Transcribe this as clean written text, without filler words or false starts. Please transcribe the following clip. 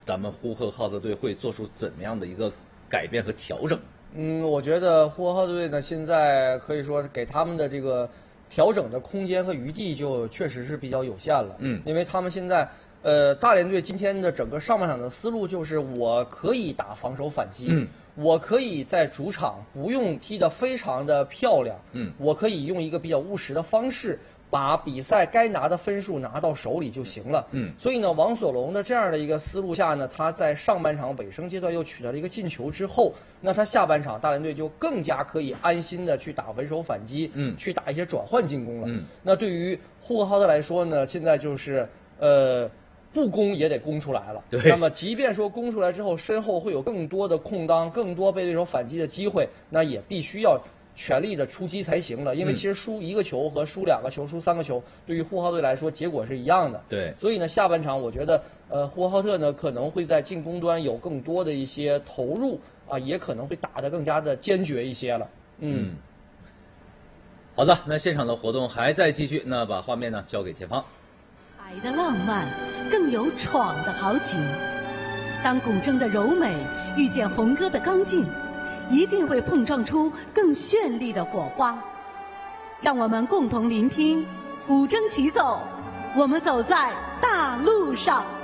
咱们呼和浩特队会做出怎么样的一个改变和调整？ 我觉得呼和浩特队呢，现在可以说给他们的这个调整的空间和余地就确实是比较有限了。因为他们现在，大连队今天的整个上半场的思路就是，我可以打防守反击，我可以在主场不用踢得非常的漂亮，我可以用一个比较务实的方式，把比赛该拿的分数拿到手里就行了。所以呢，王索龙的这样的一个思路下呢，他在上半场尾声阶段又取得了一个进球之后，那他下半场大连队就更加可以安心的去打稳守反击，去打一些转换进攻了。那对于呼和浩特来说呢，现在就是不攻也得攻出来了。那么即便说攻出来之后，身后会有更多的空当，更多被对手反击的机会，那也必须要全力的出击才行了。因为其实输1个球和输2个球、输3个球，对于呼和浩特队来说结果是一样的。 对， 所以呢，下半场我觉得呼和浩特呢可能会在进攻端有更多的一些投入啊，也可能会打得更加的坚决一些了。 好的，那现场的活动还在继续，那把画面呢交给前方。 爱的浪漫，更有闯的豪情。当古筝的柔美遇见红歌的刚劲，一定会碰撞出更绚丽的火花。让我们共同聆听古筝齐奏，我们走在大路上。